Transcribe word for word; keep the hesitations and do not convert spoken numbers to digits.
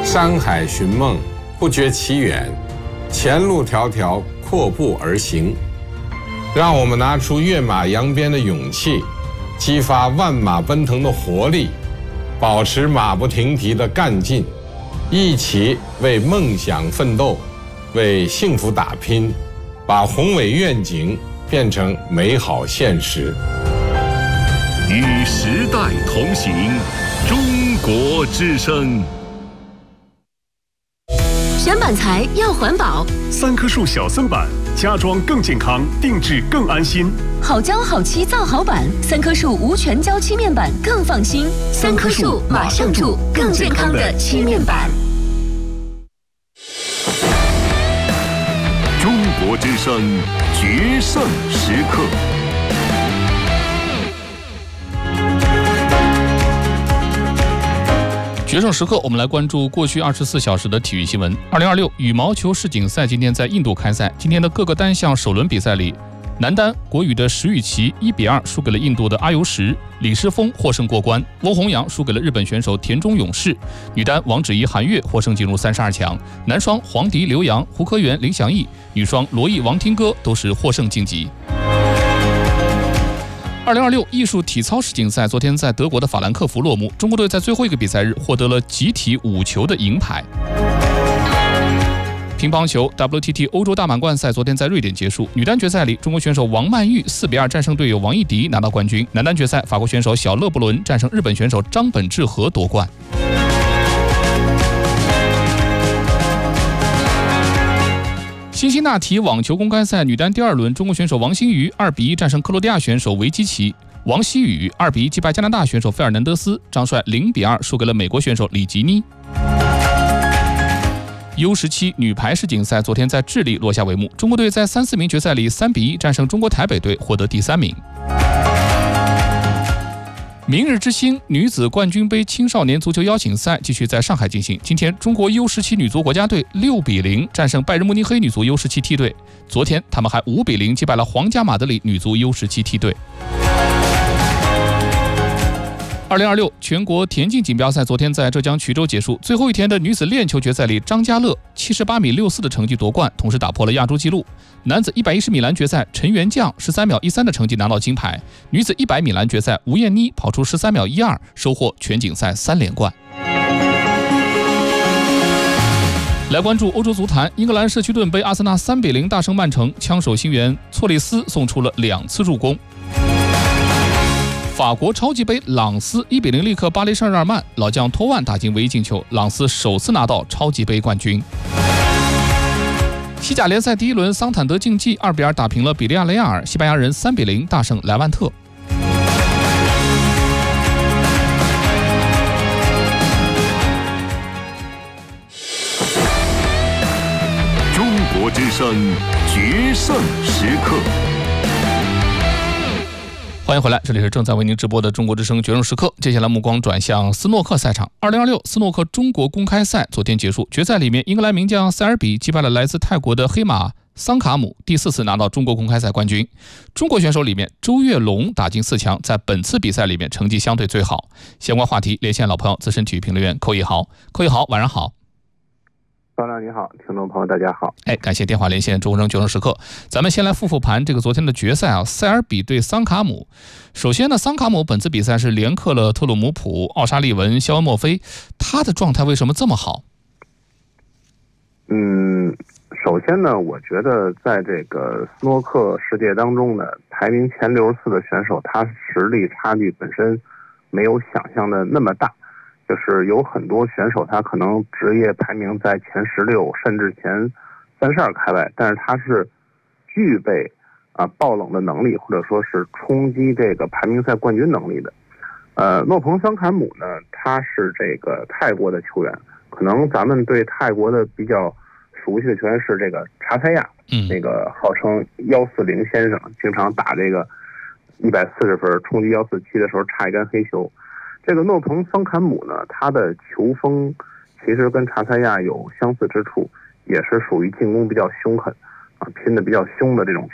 山海寻梦，不觉其远，前路迢迢，阔步而行。让我们拿出跃马扬鞭的勇气，激发万马奔腾的活力，保持马不停蹄的干劲，一起为梦想奋斗，为幸福打拼，把宏伟愿景变成美好现实。 与时代同行，中国之声。 选板材要环保， 三棵树小森板，家装更健康，定制更安心。 好胶好漆造好板，三棵树无全胶漆面板更放心。三棵树马上住更健康的漆面板。 中国之声决胜时刻。 决胜时刻，我们来关注过去二十四小时的体育新闻。二零二六羽毛球世锦赛今天在印度开赛，今天的各个单项首轮比赛里，男单国羽的石宇奇一比二输给了印度的阿尤什，李诗峰获胜过关，翁宏阳输给了日本选手田中勇士。女单王芷怡韩悦获胜进入三十二强，男双黄迪刘洋、胡科元林祥义，女双罗毅王听歌都是获胜晋级。二零二六艺术体操世锦赛昨天在德国的法兰克福落幕，中国队在最后一个比赛日获得了集体五球的银牌。乒乓球 W T T 欧洲大满贯赛昨天在瑞典结束，女单决赛里，中国选手王曼玉四比二战胜队友王艺迪拿到冠军；男单决赛，法国选手小勒布伦战胜日本选手张本智和夺冠。辛辛那提网球公开赛女单第二轮，中国选手王欣瑜二比一战胜克罗地亚选手维基奇，王希雨二比一击败加拿大选手费尔南德斯，张帅零比二输给了美国选手里吉尼。U 十七 女排世锦赛昨天在智利落下帷幕，中国队在三四名决赛里三比一战胜中国台北队，获得第三名。明日之星女子冠军杯青少年足球邀请赛继续在上海进行。今天，中国 U 十七 女足国家队六比零战胜拜仁慕尼黑女足 U 十七 梯队。昨天，他们还五比零击败了皇家马德里女足 U 十七 梯队。二零二六全国田径锦标赛昨天在浙江衢州结束，最后一天的女子链球决赛里，张家乐七十八米六四的成绩夺冠，同时打破了亚洲纪录。男子一百一十米栏决赛，陈元将十三秒一三的成绩拿到金牌。女子一百米栏决赛，吴艳妮跑出十三秒一二，收获全锦赛三连冠。来关注欧洲足坛，英格兰社区盾杯，阿森纳三比零大胜曼城，枪手新援措利斯送出了两次助攻。法国超级杯，朗斯一比零力克巴黎圣日耳曼，老将托万打进唯一进球，朗斯首次拿到超级杯冠军。西甲联赛第一轮，桑坦德竞技二比二打平了比利亚雷亚尔，西班牙人三比零大胜莱万特。 中国之声决胜时刻。 欢迎回来，这里是正在为您直播的中国之声决胜时刻。接下来目光转向斯诺克赛场。二零二六斯诺克中国公开赛昨天结束，决赛里面，英格兰名将塞尔比击败了来自泰国的黑马桑卡姆，第四次拿到中国公开赛冠军。中国选手里面，周跃龙打进四强，在本次比赛里面成绩相对最好。相关话题连线老朋友资深体育评论员寇一豪。寇一豪，晚上好。 高亮你好，听众朋友大家好。 哎，感谢电话连线中国决胜时刻。咱们先来复复盘这个昨天的决赛啊，塞尔比对桑卡姆。首先呢，桑卡姆本次比赛是连克了特鲁姆普、奥沙利文、肖恩莫菲，他的状态为什么这么好？ 嗯，首先呢，我觉得在这个斯诺克世界当中呢，排名前六十四的选手，他实力差距本身没有想象的那么大。就是有很多选手，他可能职业排名在前十六，甚至前三十二开外，但是他是具备啊爆冷的能力，或者说是冲击这个排名赛冠军能力的。呃，诺彭桑坎姆呢，他是这个泰国的球员，可能咱们对泰国的比较熟悉的球员是这个查塞亚， 嗯， 那个号称幺四零先生，经常打这个一百四十分，冲击幺四七的时候差一根黑球。这个诺彭桑坎姆呢，他的球风其实跟查塞亚有相似之处，也是属于进攻比较凶狠啊，拼的比较凶的这种